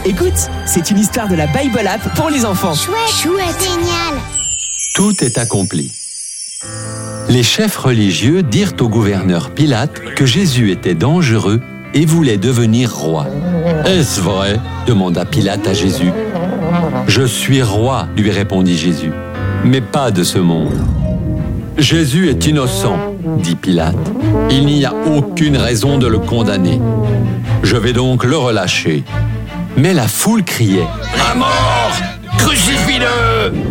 Écoute, c'est une histoire de la Bible App pour les enfants. Chouette, génial. Tout est accompli. Les chefs religieux dirent au gouverneur Pilate que Jésus était dangereux et voulait devenir roi. « Est-ce vrai ?» demanda Pilate à Jésus. « Je suis roi, lui répondit Jésus, mais pas de ce monde. »« Jésus est innocent, dit Pilate. Il n'y a aucune raison de le condamner. Je vais donc le relâcher. » Mais la foule criait « À mort ! Crucifie-le »